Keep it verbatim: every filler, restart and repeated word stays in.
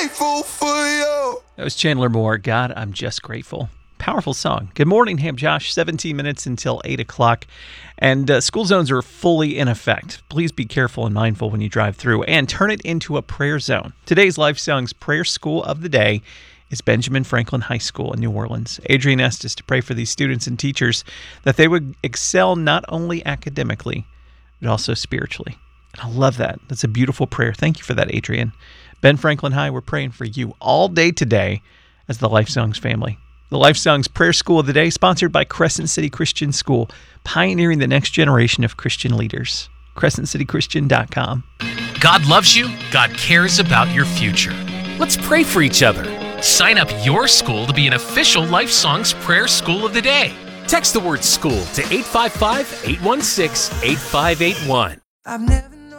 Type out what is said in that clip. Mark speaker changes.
Speaker 1: grateful for you.
Speaker 2: That was Chandler Moore. God, I'm just grateful. Powerful song. Good morning, Ham Josh. seventeen minutes until eight o'clock. And uh, school zones are fully in effect. Please be careful and mindful when you drive through and turn it into a prayer zone. Today's Life Songs Prayer School of the Day is Benjamin Franklin High School in New Orleans. Adrian asked us to pray for these students and teachers that they would excel not only academically, but also spiritually. And I love that. That's a beautiful prayer. Thank you for that, Adrian. Ben Franklin High, we're praying for you all day today as the Life Songs family. The Life Songs Prayer School of the Day, sponsored by Crescent City Christian School, pioneering the next generation of Christian leaders. crescent city christian dot com.
Speaker 3: God loves you. God cares about your future. Let's pray for each other. Sign up your school to be an official Life Songs Prayer School of the Day. Text the word school to eight five five, eight one six, eight five eight one.
Speaker 1: I've never